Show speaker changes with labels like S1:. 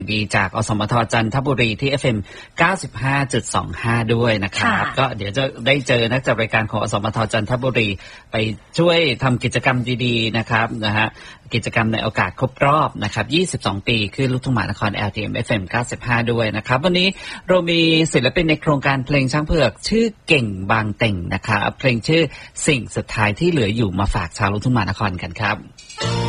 S1: ดีจากอสมทจันทบุรีที่ FM 95.25 ด้วยนะครับก็เดี๋ยวจะได้เจอนักจัดรายการของอสมทจันทบุรีไปช่วยทำกิจกรรมดีๆนะครับกิจกรรมในโอกาสครบรอบนะครับ22 ปีขึ้นลูกทุ่งมหานคร LTM FM 95 ด้วยนะครับวันนี้เรามีศิลปินในโครงการเพลงช้างเผือกชื่อเก่งบางเต่งนะครับเพลงชื่อสิ่งสุดท้ายที่เหลืออยู่มาฝากชาวลูกทุ่งมหานครกันครับ